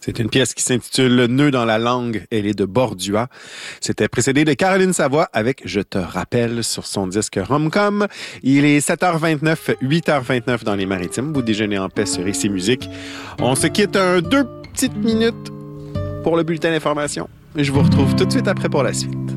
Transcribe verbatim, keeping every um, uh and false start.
C'est une pièce qui s'intitule « Nœud dans la langue ». Elle est de Bordua. C'était précédé de Caroline Savoie avec « Je te rappelle » sur son disque Rom-Com. Il est sept heures vingt-neuf, huit heures vingt-neuf dans les Maritimes. Vous déjeunez en paix sur Ici Musique. On se quitte un deux petites minutes pour le bulletin d'information. Je vous retrouve tout de suite après pour la suite.